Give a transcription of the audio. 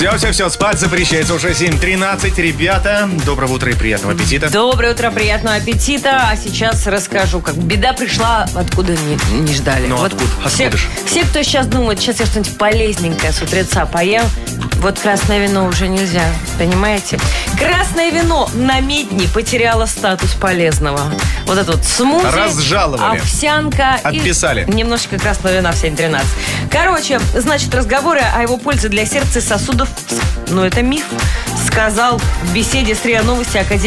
Все, спать запрещается. Уже 7:13. Ребята, доброго утра и приятного аппетита. Доброе утро, приятного аппетита. А сейчас расскажу, как беда пришла, откуда не ждали. Ну, вот откуда ж? Все, кто сейчас думает, сейчас я что-нибудь полезненькое с утреца поем, вот красное вино уже нельзя, понимаете? Красное вино на медне потеряло статус полезного. Вот это вот смузи, разжаловали, овсянка отписали. И немножечко красного вина в 7:13. Короче, значит, разговоры о его пользе для сердца и сосудов, это миф, сказал в беседе с РИА Новости академик